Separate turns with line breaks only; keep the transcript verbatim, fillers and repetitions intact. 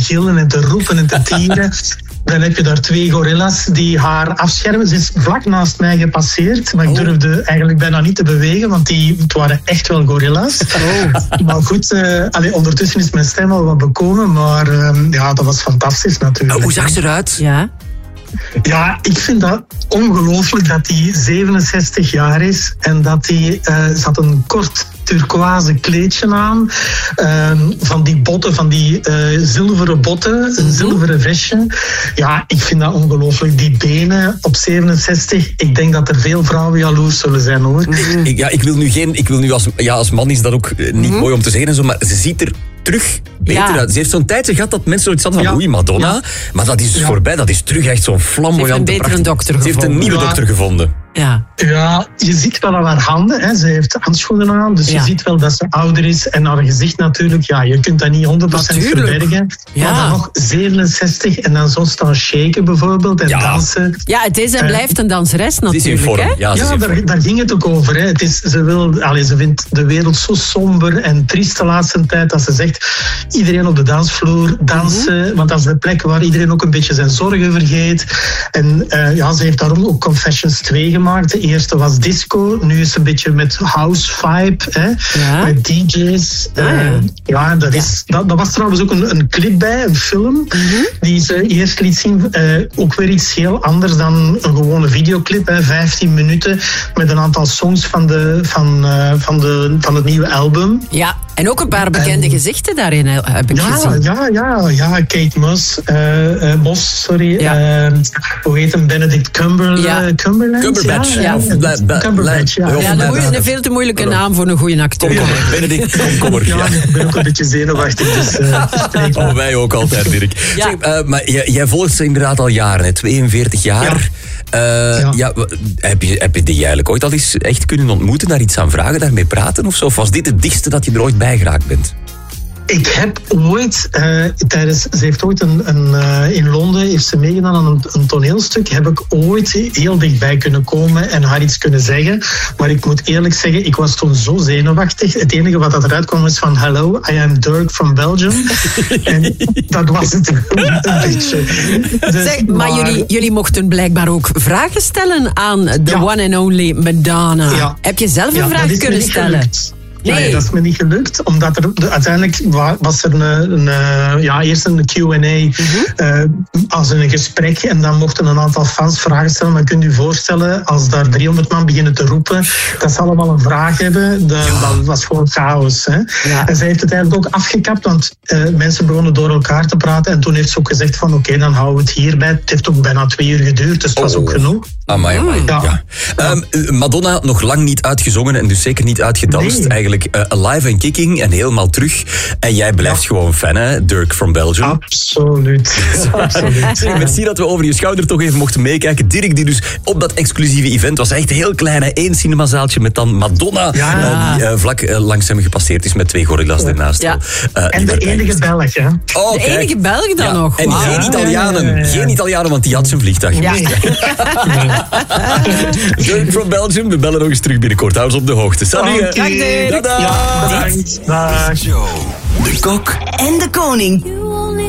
gillen en te roepen en te tieren. Dan heb je daar twee gorillas die haar afschermen. Ze is vlak naast mij gepasseerd, maar ik durfde eigenlijk bijna niet te bewegen, want die, het waren echt wel gorillas. Oh. Maar goed, uh, allee, ondertussen is mijn stem al wat bekomen, maar uh, ja, dat was fantastisch natuurlijk.
Uh, hoe zag ze eruit?
Ja.
Ja, ik vind dat ongelooflijk dat hij zevenenzestig jaar is en dat hij, uh, ze had een kort turquoise kleedje aan, uh, van die botten, van die uh, zilveren botten, een zilveren vestje. Ja, ik vind dat ongelooflijk. Die benen op zevenenzestig, ik denk dat er veel vrouwen jaloers zullen zijn, hoor.
Ik, ja, ik wil nu geen, ik wil nu als, ja, als man is dat ook niet mm-hmm. mooi om te zeggen en zo, maar ze ziet er terug beter
ja.
uit. Ze heeft zo'n tijdje gehad dat mensen zoiets hadden van ja. oei, Madonna. Ja. Maar dat is dus ja. voorbij. Dat is terug echt zo'n flamboyante.
Ze heeft een betere dokter
gevonden. Ze heeft een nieuwe ja. dokter gevonden.
Ja.
ja, je ziet wel aan haar handen. Hè. Ze heeft handschoenen aan, dus ja. je ziet wel dat ze ouder is. En haar gezicht natuurlijk, ja, je kunt dat niet honderd procent verbergen. Ja. Maar dan nog zevenenzestig en dan zo staan shaken bijvoorbeeld en
ja.
dansen.
Ja, het is en uh, blijft een danseres natuurlijk.
Ze is in vorm.
Hè?
Ja,
ja daar, daar ging het ook over. Hè. Het is, ze, wil, allez, ze vindt de wereld zo somber en triest de laatste tijd dat ze zegt, iedereen op de dansvloer dansen, mm-hmm. want dat is de plek waar iedereen ook een beetje zijn zorgen vergeet. En uh, ja, ze heeft daarom ook Confessions twee gemaakt. De eerste was disco, nu is het een beetje met house vibe, hè, ja. met D J's. Uh, ah, ja, ja, dat, is, dat, dat was trouwens ook een, een clip bij, een film, mm-hmm. die ze eerst liet zien. Uh, ook weer iets heel anders dan een gewone videoclip, hè, vijftien minuten, met een aantal songs van, de, van, uh, van, de, van het nieuwe album.
Ja. En ook een paar bekende en, gezichten daarin heb ik
ja,
gezien.
Ja, ja, ja. Kate Moss, uh, uh, Moss, sorry. Ja. Uh, hoe heet hem? Benedict Cumber,
ja.
uh, Cumberland?
Cumberbatch.
Ja,
ja.
ja.
Of,
ja. Cumberbatch, ja.
ja, ja een, een veel te moeilijke naam voor een goede acteur.
Ja. Benedict Cumber.
Ja, ik ben ook een beetje zenuwachtig. Dus, uh,
oh, wij ook altijd, Dirk. Ja. Zeg, uh, maar jij, jij volgt ze inderdaad al jaren, hè? tweeënveertig jaar. Ja. Uh, ja. Ja, heb, je, heb je die eigenlijk ooit al eens echt kunnen ontmoeten, daar iets aan vragen, daarmee praten of zo? Of was dit het dichtste dat je er ooit bij geraakt bent?
Ik heb ooit, uh, tijdens, ze heeft ooit een, een, uh, in Londen heeft ze meegedaan aan een, een toneelstuk, heb ik ooit heel dichtbij kunnen komen en haar iets kunnen zeggen. Maar ik moet eerlijk zeggen, ik was toen zo zenuwachtig. Het enige wat eruit kwam was van hello, I am Dirk from Belgium. En dat was het een beetje. Dus,
zeg, maar maar jullie, jullie mochten blijkbaar ook vragen stellen aan the ja. one and only Madonna. Ja. Heb je zelf een ja, vraag kunnen stellen?
Gelukt. Nee. nee, dat is me niet gelukt, omdat er de, uiteindelijk was er een, een, ja, eerst een Q and A mm-hmm. uh, als een gesprek en dan mochten een aantal fans vragen stellen. Maar kunt u voorstellen, als daar driehonderd man beginnen te roepen, dat ze allemaal een vraag hebben, dat, ja. dat was gewoon chaos. Hè? Ja. En zij heeft het eigenlijk ook afgekapt, want uh, mensen begonnen door elkaar te praten en toen heeft ze ook gezegd van oké, okay, dan houden we het hierbij. Het heeft ook bijna twee uur geduurd, dus het was oh. ook genoeg.
Amai, amai. Ja. Ja. Um, Madonna nog lang niet uitgezongen en dus zeker niet uitgedanst. Nee. Eigenlijk uh, alive and kicking en helemaal terug. En jij blijft ja. gewoon fan, hè? Dirk from Belgium.
Absoluut. Absoluut.
Zeg, merci dat we over je schouder toch even mochten meekijken. Dirk, die dus op dat exclusieve event was, echt heel klein, hè? Eén cinemazaaltje met dan Madonna, ja. uh, die uh, vlak uh, langs hem gepasseerd is met twee gorillas ja. ernaast. Ja.
Uh, en de enige Belg, hè?
Oh, de kijk. enige Belg dan ja. nog.
En wow. geen Italianen. Ja, ja, ja. Geen Italianen, want die had zijn vliegtuig. Ja. Dirk from Belgium, we bellen nog eens terug binnenkort. Hou eens op de hoogte. Salut.
Dag Dirk.
Ja, bedankt. Dag.
De Kok en de Koning.